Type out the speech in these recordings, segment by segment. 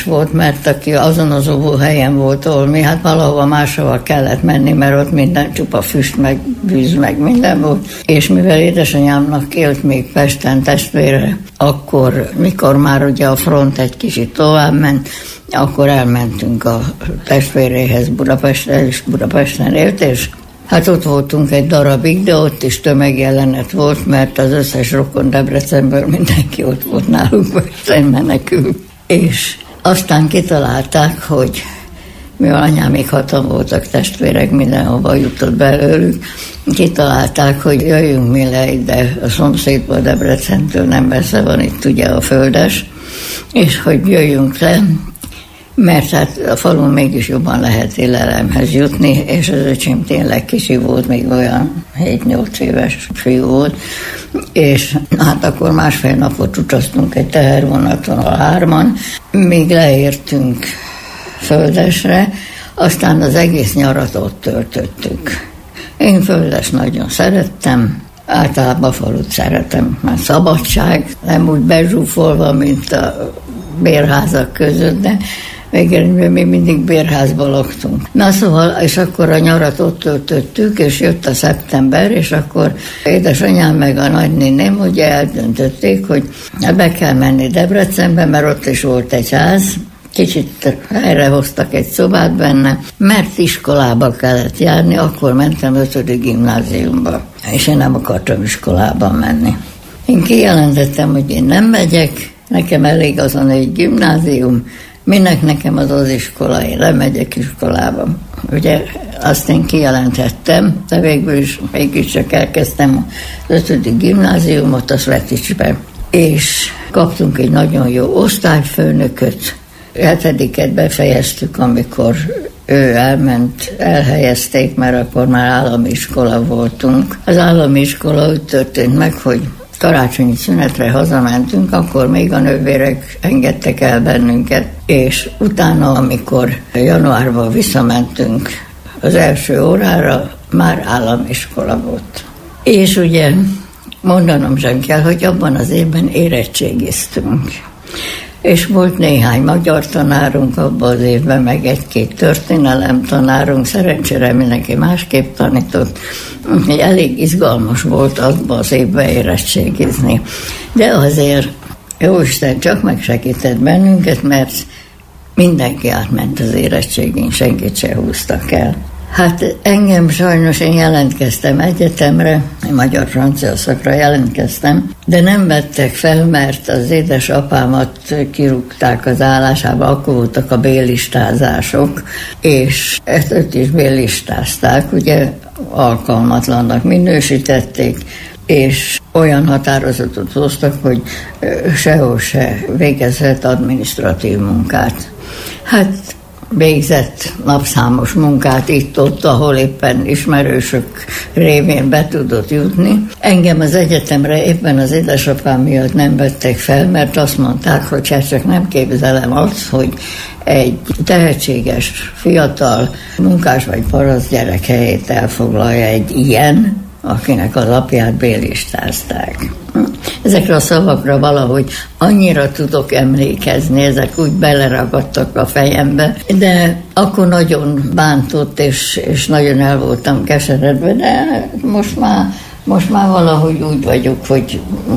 kihívás volt, mert aki azon az óvóhelyen volt, ahol mi, hát valahova máshova kellett menni, mert ott minden csupa füst, meg víz, meg minden volt. És mivel édesanyámnak élt még Pesten testvére, akkor, mikor már ugye a front egy kicsit tovább ment, akkor elmentünk a testvéréhez Budapestre, és Budapesten élt, és hát ott voltunk egy darabig, de ott is tömegjelenet volt, mert az összes rokon Debrecenből mindenki ott volt nálunk, Pesten menekült. És aztán kitalálták, hogy mivel anyámék hatan voltak testvérek, mindenhova jutott belőlük, kitalálták, hogy jöjjünk mi le ide a szomszédba, Debrecentől nem messze van itt ugye a Földes, és hogy jöjjünk le, mert hát a falun mégis jobban lehet élelemhez jutni, és az öcsém tényleg kicsi volt, még olyan 7-8 éves fiú volt, és hát akkor másfél napot utaztunk egy tehervonaton a 3-an, míg leértünk Földesre, aztán az egész nyarat ott töltöttük. Én Földes nagyon szerettem, általában falut szeretem, már szabadság, nem úgy bezsúfolva, mint a bérházak között, de végül mi mindig bérházban laktunk. Na szóval, és akkor a nyarat ott töltöttük, és jött a szeptember, és akkor édesanyám meg a nagynéném ugye eldöntötték, hogy be kell menni Debrecenbe, mert ott is volt egy ház, kicsit helyrehoztak egy szobát benne, mert iskolába kellett járni, akkor mentem 5. gimnáziumba, és én nem akartam iskolába menni. Én kijelentettem, hogy én nem megyek, nekem elég az a 4 gimnázium, minek nekem az iskola, én nem megyek iskolába. Ugye azt én kijelentettem, de végül is mégiscsak elkezdtem az 5. gimnáziumot, a Sveticsbe. És kaptunk egy nagyon jó osztályfőnököt, 7-et befejeztük, amikor ő elment, elhelyezték, mert akkor már állami iskola voltunk. Az állami iskola úgy történt meg, hogy karácsonyi szünetre hazamentünk, akkor még a nővérek engedtek el bennünket, és utána, amikor januárban visszamentünk az első órára, már állami iskola volt. És ugye mondanom sem kell, hogy abban az évben érettségiztünk. És volt néhány magyar tanárunk abban az évben, meg 1-2 történelem tanárunk, szerencsére mindenki másképp tanított. Elég izgalmas volt abban az évben érettségizni. De azért Jóisten csak megsegített bennünket, mert mindenki átment az érettségén, senkit se húztak el. Hát engem sajnos, én jelentkeztem egyetemre, magyar-francia szakra jelentkeztem, de nem vettek fel, mert az édesapámat kirúgták az állásába, akkor voltak a B-listázások, és ezt is B-listázták, ugye alkalmatlannak minősítették, és olyan határozatot hoztak, hogy sehol se végezhet adminisztratív munkát. Hát végzett napszámos munkát itt-ott, ahol éppen ismerősök révén be tudott jutni. Engem az egyetemre éppen az édesapám miatt nem vettek fel, mert azt mondták, hogy hát csak nem képzelem azt, hogy egy tehetséges, fiatal, munkás vagy paraszt gyerek helyét elfoglalja egy ilyen, akinek az apját bélistázták. Ezekre a szavakra valahogy annyira tudok emlékezni, ezek úgy beleragadtak a fejembe, de akkor nagyon bántott, és nagyon el voltam keseredve, de most már valahogy úgy vagyok, hogy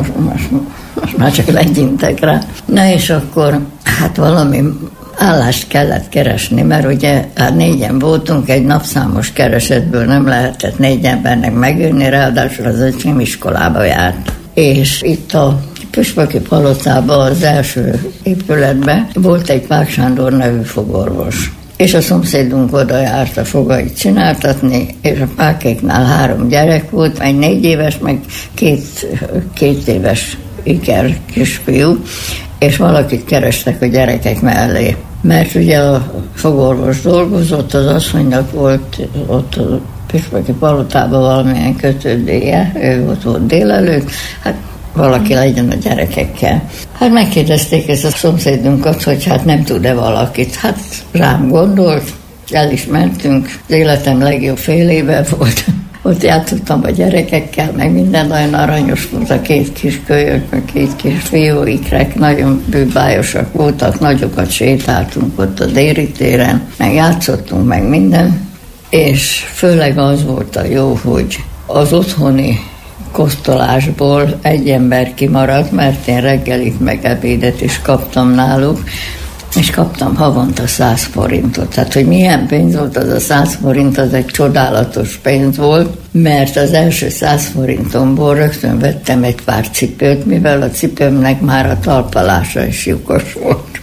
most már csak legyintek rá. Na és akkor hát valami állást kellett keresni, mert ugye hát 4-en voltunk, egy napszámos keresetből nem lehetett 4 embernek megjönni, ráadásul az öcsém iskolába járt. És itt a Püspöki palotában, az első épületben volt egy Pák Sándor nevű fogorvos. És a szomszédunk oda járt a fogait csináltatni, és a Pákéknál 3 gyerek volt, egy 4 éves, meg 2 éves iker kisfiú, és valakit kerestek a gyerekek mellé. Mert ugye a fogorvos dolgozott, az asszonynak volt ott a Püspöki palotában valamilyen kötődéje, ő ott volt délelőtt, hát valaki legyen a gyerekekkel. Hát megkérdezték ezt a szomszédunkat, hogy hát nem tud-e valakit. Hát rám gondolt, el is mentünk, az életem legjobb fél éve volt ott játszottam a gyerekekkel, meg minden nagyon aranyos volt, a két kis kölyök, meg két kis fiúikrek, nagyon bűbájosak voltak, nagyokat sétáltunk ott a Déri téren, meg játszottunk, meg minden, és főleg az volt a jó, hogy az otthoni kosztolásból egy ember kimaradt, mert én reggelit meg ebédet is kaptam náluk, és kaptam havonta 100 forintot. Tehát, hogy milyen pénz volt az a 100 forint, az egy csodálatos pénz volt, mert az első 100 forintomból rögtön vettem egy pár cipőt, mivel a cipőmnek már a talpalása is lyukos volt.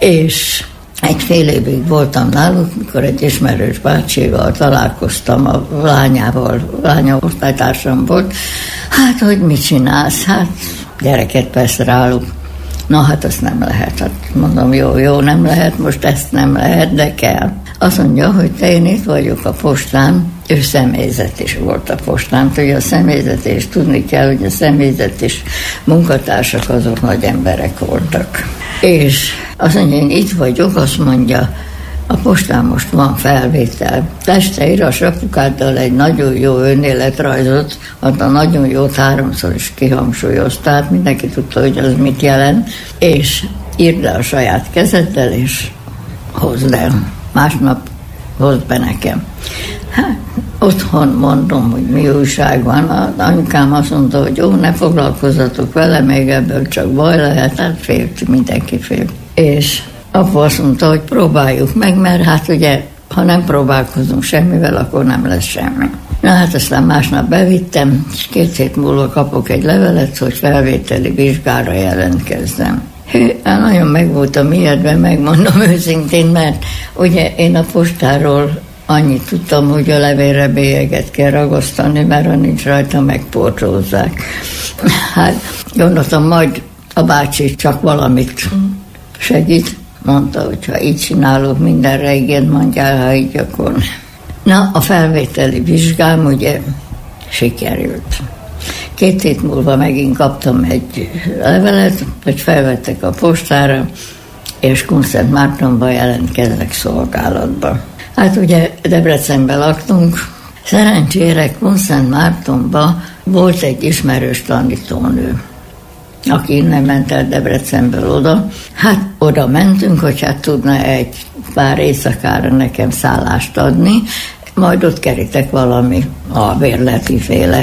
És egy fél évig voltam náluk, mikor egy ismerős bácsival találkoztam, a lányával, lányaosztálytársam volt. Hát, hogy mit csinálsz? Hát, gyereket vesz ráluk. Na, hát azt nem lehet. Hát mondom, jó, nem lehet, most ezt nem lehet, de kell. Azt mondja, hogy én itt vagyok a postán, ő személyzet is volt a postán, hogy a személyzet is tudni kell, hogy a személyzet is munkatársak, azok nagy emberek voltak. És azt mondja, én itt vagyok, azt mondja, a postán most van felvétel. Este íras apukáddal egy nagyon jó önéletrajzot, a nagyon jót 3-szor is kihangsúlyozta, tehát mindenki tudta, hogy az mit jelent, és írd le a saját kezeddel, és hozd el. Másnap hozd be nekem. Hát, otthon mondom, hogy mi újság van. Az anyukám azt mondta, hogy jó, ne foglalkozzatok vele, még ebből csak baj lehet, hát félt, mindenki fél. És apu azt mondta, hogy próbáljuk meg, mert hát ugye, ha nem próbálkozunk semmivel, akkor nem lesz semmi. Na hát aztán másnap bevittem, és 2 hét múlva kapok egy levelet, hogy felvételi vizsgára jelentkezzem. Nagyon meg voltam ijedve, megmondom őszintén, mert ugye én a postáról annyit tudtam, hogy a levélre bélyeget kell ragasztani, mert ha nincs rajta, megporcózzák. Hát gondoltam, majd a bácsi csak valamit segít. Mondta, hogy ha így csinálok, mindenre igen mondjál, ha így, akkor... Na, a felvételi vizsgám ugye sikerült. 2 hét múlva megint kaptam egy levelet, hogy felvettek a postára, és Kunszentmártonba jelentkeznek szolgálatba. Hát ugye Debrecenben laktunk, szerencsére Kunszentmártonba volt egy ismerős tanítónő, aki innen ment el Debrecenből oda. Hát oda mentünk, hogy hát tudna egy pár éjszakára nekem szállást adni, majd ott kerítek valami a bérleti féle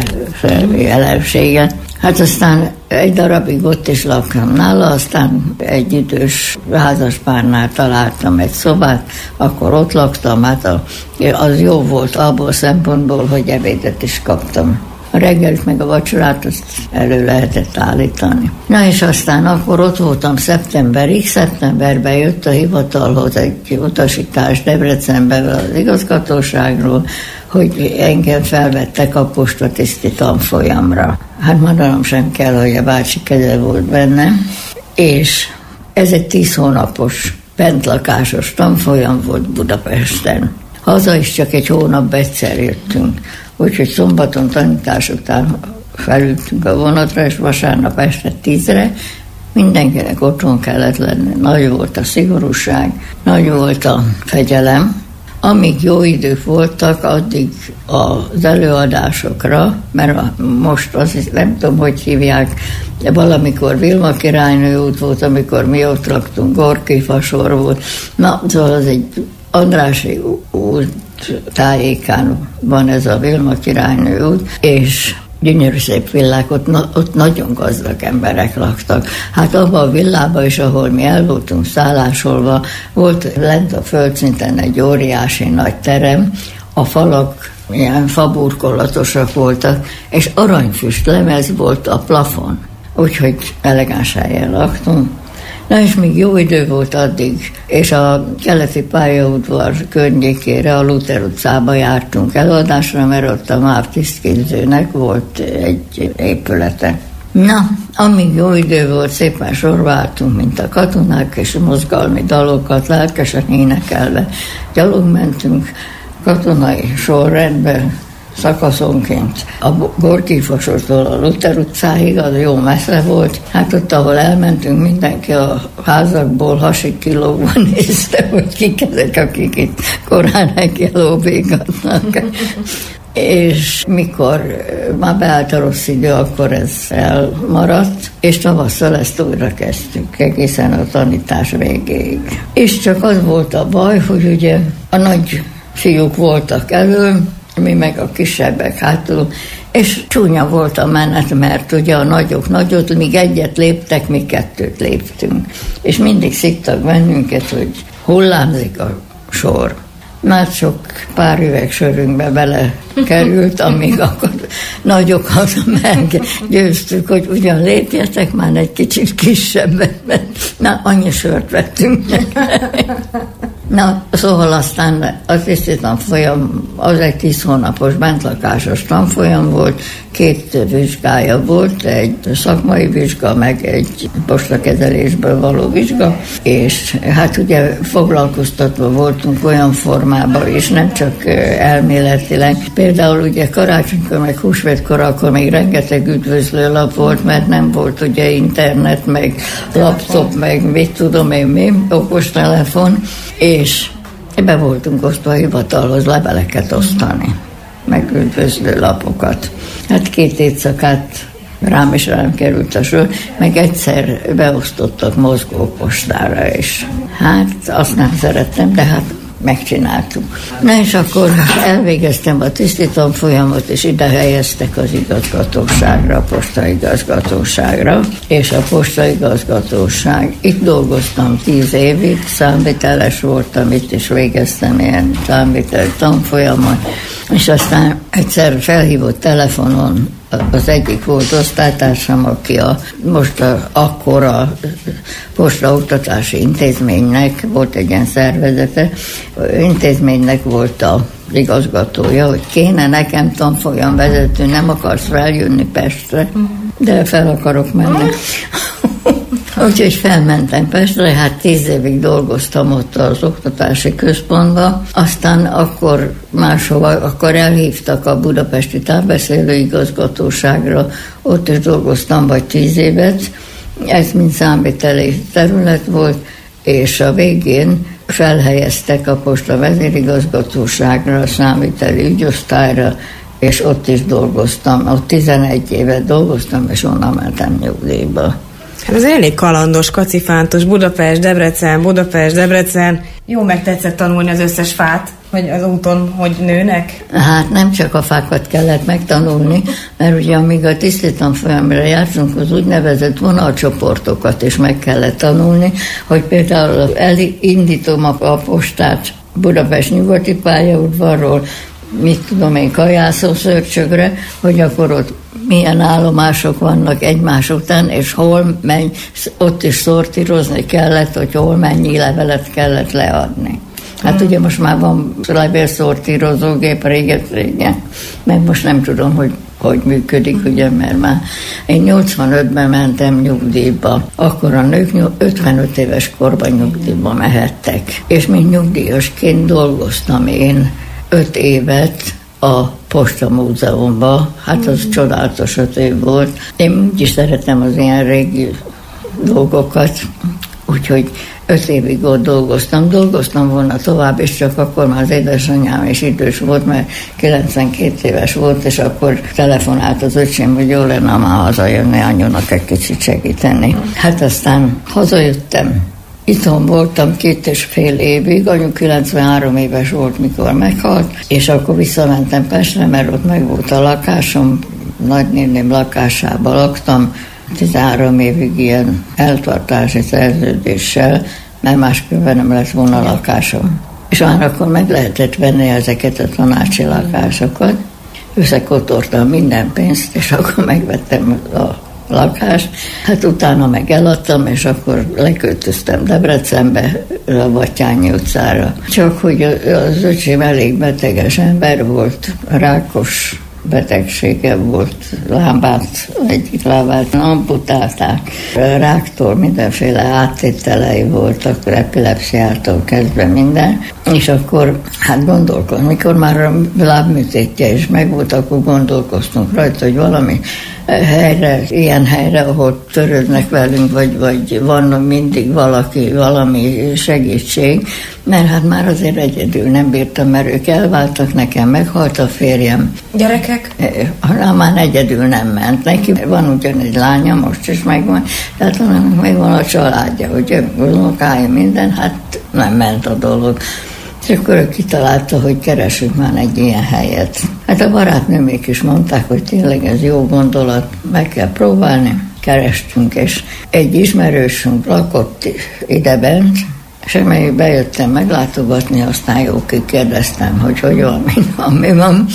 jelenséget. Hát aztán egy darabig ott is laktam nála, aztán egy idős házaspárnál találtam egy szobát, akkor ott laktam, hát az jó volt abból szempontból, hogy ebédet is kaptam. A reggelit meg a vacsorát azt elő lehetett állítani. Na és aztán akkor ott voltam szeptemberig, szeptemberben jött a hivatalhoz egy utasítás Debrecenben az igazgatóságról, hogy engem felvettek a postatiszti tanfolyamra. Hát mondanom sem kell, hogy a bácsi keze volt benne, és ez egy 10 hónapos bentlakásos tanfolyam volt Budapesten. Haza is csak egy hónapban egyszer jöttünk. Úgyhogy szombaton tanítás után felültünk a vonatra, és vasárnap este 10-re mindenkinek otthon kellett lenni. Nagy volt a szigorúság, nagy volt a fegyelem. Amíg jó idők voltak, addig az előadásokra, mert most azt nem tudom, hogy hívják, de valamikor Vilma királynő út volt, amikor mi ott laktunk, Gorki fasor volt. Na, szóval az egy Andrássy út tájékán van ez a Vilma királynő út, és gyönyörű szép villák, ott nagyon gazdag emberek laktak. Hát abban a villában is, ahol mi el voltunk szállásolva, volt lent a földszinten egy óriási nagy terem, a falak ilyen faburkolatosak voltak, és aranyfüst lemez volt a plafon. Úgyhogy elegáns helyen laktunk. Na és még jó idő volt addig, és a keleti pályaudvar környékére, a Luther utcába jártunk előadásra, mert ott a MÁV tisztképzőnek volt egy épülete. Na, amíg jó idő volt, szépen sorváltunk, mint a katonák, és mozgalmi dalokat lelkesen énekelve. Gyalog mentünk katonai sorrendben, szakaszonként. A Gorki Fasortól a Luther utcáig, az jó messze volt. Hát ott, ahol elmentünk, mindenki a házakból hasik kilógva nézte, hogy kik ezek, akik itt korán neki lóbégatnak. és mikor már beállt a rossz idő, akkor ez elmaradt, és tavasszal ezt újra kezdtük, egészen a tanítás végéig. És csak az volt a baj, hogy ugye a nagy fiúk voltak elő, mi meg a kisebbek hátul, és csúnya volt a menet, mert ugye a nagyok nagyot, míg egyet léptek, mi kettőt léptünk. És mindig szittak bennünket, hogy hullámzik a sor. Már sok pár üveg sörünkbe belekerült, amíg akkor nagyokat meggyőztük, hogy ugyan lépjetek már egy kicsit kisebbet, mert na, annyi sört vettünk. Na, szóval aztán a tiszti tanfolyam, az egy 10 hónapos bentlakásos tanfolyam volt, 2 vizsgája volt, egy szakmai vizsga, meg egy postakezelésből való vizsga, és hát ugye foglalkoztatva voltunk olyan formában is, nem csak elméletileg. Például ugye karácsonykor, meg húsvétkor, akkor még rengeteg üdvözlőlap volt, mert nem volt ugye internet, meg laptop, meg mit tudom én mi, okostelefon, és be voltunk osztva a hivatalhoz leveleket osztani, meg üdvözlő lapokat. Hát 2 éjszakát rám is került a sor, meg egyszer beosztottak mozgópostára is. Hát azt nem szerettem, de hát megcsináltuk. Na és akkor elvégeztem a tiszti tanfolyamot, és ide helyeztek az igazgatóságra, a postaigazgatóságra, és a postaigazgatóság, itt dolgoztam 10 évig, számviteles voltam, itt is végeztem ilyen számvitel tanfolyamon, és aztán egyszer felhívott telefonon az egyik volt osztálytársam, aki akkor a postaoktatási intézménynek volt egy ilyen szervezete, intézménynek volt az igazgatója, hogy kéne nekem tanfolyam vezető, nem akarsz feljönni Pestre, de fel akarok menni. Úgyhogy felmentem Pestre, hát 10 évig dolgoztam ott az oktatási központban, aztán akkor máshova, akkor elhívtak a budapesti távbeszélő igazgatóságra, ott is dolgoztam vagy 10 évet, ez mind számviteli terület volt, és a végén felhelyeztek a posta vezérigazgatóságra, a számviteli ügyosztályra, és ott is dolgoztam, ott 11 évet dolgoztam, és onnan mentem nyugdíjba. Hát ez elég kalandos, kacifántos, Budapest, Debrecen. Jó megtetszett tanulni az összes fát, hogy az úton, hogy nőnek? Hát nem csak a fákat kellett megtanulni, mert ugye amíg a tiszti tanfolyamra jártunk, az úgynevezett vonalcsoportokat is meg kellett tanulni, hogy például elindítom a postát Budapest nyugati pályaudvarról, mit tudom én, Kajászó-Szörcsögre, hogy akkor ott milyen állomások vannak egymás után, és hol menj, ott is szortírozni kellett, hogy hol mennyi levelet kellett leadni. Hát ugye most már van levélszortírozógép régen, meg most nem tudom, hogy működik, ugye, mert már én 85-ben mentem nyugdíjba, akkor a nők 55 éves korban nyugdíjba mehettek, és mint nyugdíjasként dolgoztam én 5 évet a Posta Múzeumban, hát az csodálatos 5 év volt. Én úgyis szeretem az ilyen régi dolgokat, úgyhogy 5 évig ott dolgoztam volna tovább, és csak akkor már az édesanyám is idős volt, mert 92 éves volt, és akkor telefonált az öcsém, hogy jó lenne már hazajönni anyónak egy kicsit segíteni. Hát aztán hazajöttem. Itthon voltam 2,5 évig, anyu 93 éves volt, mikor meghalt, és akkor visszamentem Pestre, mert ott meg volt a lakásom, nagynéném lakásában laktam, 13 évig ilyen eltartási szerződéssel, mert máskülönben nem lett volna lakásom. És már akkor meg lehetett venni ezeket a tanácsi lakásokat, összekotortam minden pénzt, és akkor megvettem a lakást. Hát utána meg eladtam, és akkor leköltöztem Debrecenbe, a Batthyány utcára. Csak hogy az öcsém elég beteges ember volt, rákos betegsége volt, egyik lábát amputálták, ráktól mindenféle áttételei voltak, epilepsziától kezdve minden, és akkor hát gondolkodom, mikor már a lábműtétje is megvolt, akkor gondolkoztunk rajta, hogy valami helyre, ilyen helyre, ahol törődnek velünk, vagy van mindig valami segítség, mert hát már azért egyedül nem bírtam, mert ők elváltak, nekem meghalt a férjem. Gyerekek? Már egyedül nem ment. Neki van ugyan egy lánya, most is megvan, tehát annak megvan a családja, hogy unokája minden, hát nem ment a dolog. És akkor ő kitalálta, hogy keresünk már egy ilyen helyet. Hát a barátnőmék is mondták, hogy tényleg ez jó gondolat, meg kell próbálni. Kerestünk, és egy ismerősünk lakott idebent, és amelyik bejöttem meglátogatni, aztán jó kikérdeztem, hogy van, mi van.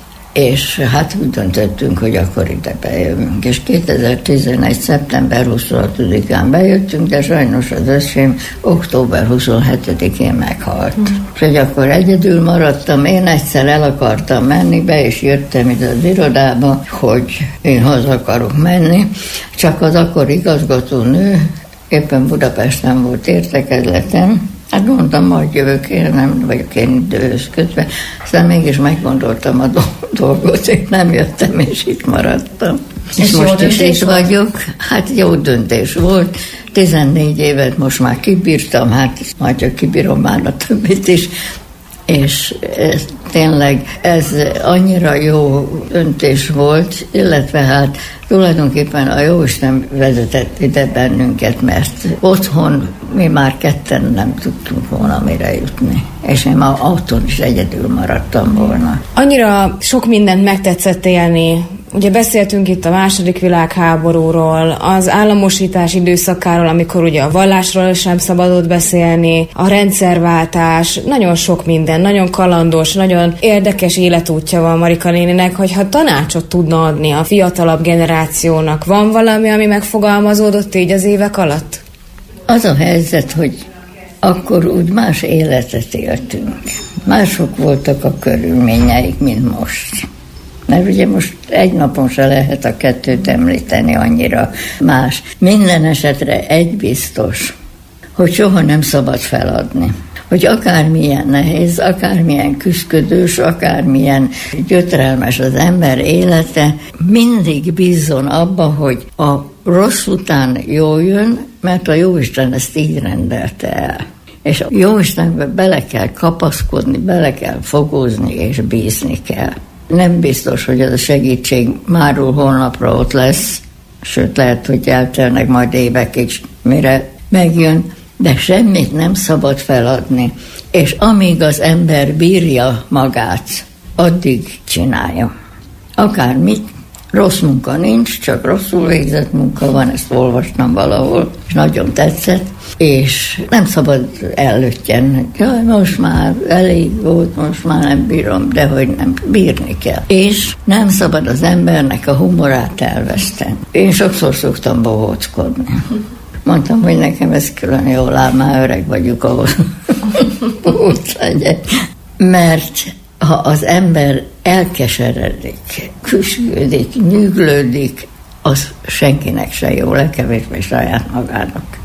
És hát úgy döntöttünk, hogy akkor ide bejövünk. És 2011. szeptember 26-án bejöttünk, de sajnos az öcsém október 27-én meghalt. És hogy akkor egyedül maradtam, én egyszer el akartam menni, be is jöttem ide az irodába, hogy én haza akarok menni, csak az akkor igazgatónő éppen Budapesten volt értekezleten. Hát mondtam, majd jövök, én nem vagyok én időhöz kötve, aztán mégis meggondoltam a dolgot, én nem jöttem, és itt maradtam. És most is itt vagyok. Hát jó döntés volt. 14 évet most már kibírtam, hát majd csak kibírom már a többit is. És tényleg ez annyira jó döntés volt, illetve hát tulajdonképpen a Jóisten vezetett ide bennünket, mert otthon mi már ketten nem tudtunk volna mire jutni. És én már autón is egyedül maradtam volna. Annyira sok mindent megtetszett élni. Ugye beszéltünk itt a II. Világháborúról, az államosítás időszakáról, amikor ugye a vallásról sem szabadott beszélni, a rendszerváltás, nagyon sok minden, nagyon kalandos, nagyon érdekes életútja van Marika néninek, hogyha tanácsot tudna adni a fiatalabb generációnak. Van valami, ami megfogalmazódott így az évek alatt? Az a helyzet, hogy akkor úgy más életet éltünk. Mások voltak a körülményeik, mint most. Mert ugye most egy napon se lehet a kettőt említeni, annyira más. Minden esetre egy biztos, hogy soha nem szabad feladni. Hogy akármilyen nehéz, akármilyen küszködős, akármilyen gyötrelmes az ember élete, mindig bízzon abba, hogy a rossz után jól jön, mert a Jóisten ezt így rendelte el. És a Jóistenbe bele kell kapaszkodni, bele kell fogózni, és bízni kell. Nem biztos, hogy ez a segítség márul holnapra ott lesz, sőt lehet, hogy eltelnek majd évek is, mire megjön, de semmit nem szabad feladni. És amíg az ember bírja magát, addig csinálja. Akármit, rossz munka nincs, csak rosszul végzett munka van, ezt olvastam valahol, és nagyon tetszett, és nem szabad előttjen, jaj, most már elég volt, most már nem bírom, de hogy nem, bírni kell. És nem szabad az embernek a humorát elveszteni. Én sokszor szoktam bohóckodni. Mondtam, hogy nekem ez külön jól áll, már öreg vagyok ahhoz, bohóc legyek. Mert ha az ember elkeseredik, küsgődik, nyüglődik, az senkinek se jó, legkevésbé saját magának.